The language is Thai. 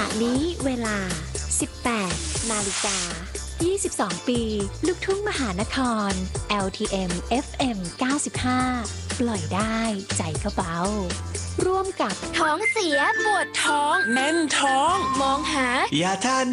ะนี้เวลา 18 นาฬิกา 22 ปี ลูกทุ่งมหานคร LTM FM 95 ปล่อยได้ใจก็เบาร่วมกับท้องเสียปวดท้องแน่นท้องมองหายาทาน